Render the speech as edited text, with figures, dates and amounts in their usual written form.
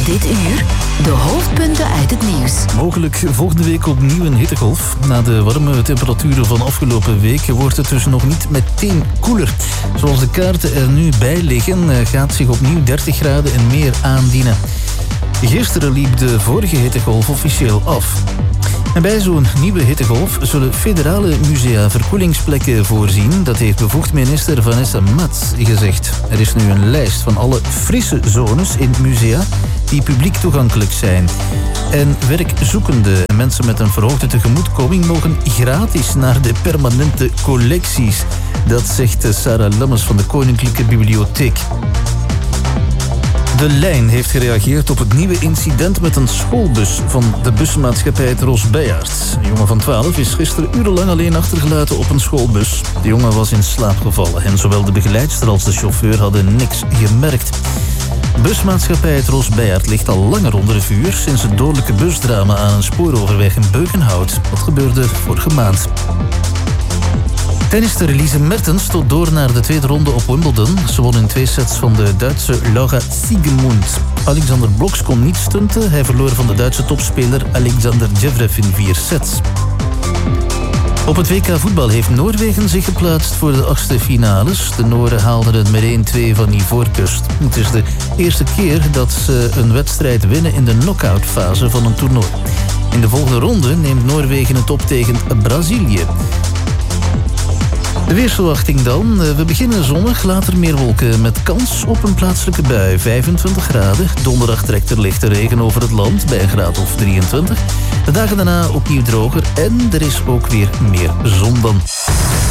Dit uur de hoofdpunten uit het nieuws. Mogelijk volgende week opnieuw een hittegolf. Na de warme temperaturen van afgelopen week wordt het dus nog niet meteen koeler. Zoals de kaarten er nu bij liggen, gaat zich opnieuw 30 graden en meer aandienen. Gisteren liep de vorige hittegolf officieel af. En bij zo'n nieuwe hittegolf zullen federale musea verkoelingsplekken voorzien. Dat heeft bevoegd minister Vanessa Mats gezegd. Er is nu een lijst van alle frisse zones in musea die publiek toegankelijk zijn. En werkzoekenden en mensen met een verhoogde tegemoetkoming mogen gratis naar de permanente collecties. Dat zegt Sarah Lammers van de Koninklijke Bibliotheek. De Lijn heeft gereageerd op het nieuwe incident met een schoolbus van de busmaatschappij Ros Beyaert. Een jongen van 12 is gisteren urenlang alleen achtergelaten op een schoolbus. De jongen was in slaap gevallen en zowel de begeleidster als de chauffeur hadden niks gemerkt. Busmaatschappij Ros Beyaert ligt al langer onder vuur sinds het dodelijke busdrama aan een spooroverweg in Beukenhout. Dat gebeurde vorige maand. Tennister Elise Mertens stoot door naar de tweede ronde op Wimbledon. Ze won in 2 sets van de Duitse Laura Siegemund. Alexander Bloks kon niet stunten. Hij verloor van de Duitse topspeler Alexander Zverev in 4 sets. Op het WK voetbal heeft Noorwegen zich geplaatst voor de 8e finales. De Noren haalden het met 1-2 van Ivoorkust. Het is de eerste keer dat ze een wedstrijd winnen in de knock-out fase van een toernooi. In de volgende ronde neemt Noorwegen het op tegen Brazilië. De weersverwachting dan. We beginnen zonnig, later meer wolken met kans op een plaatselijke bui. 25 graden. Donderdag trekt er lichte regen over het land bij een graad of 23. De dagen daarna opnieuw droger en er is ook weer meer zon dan.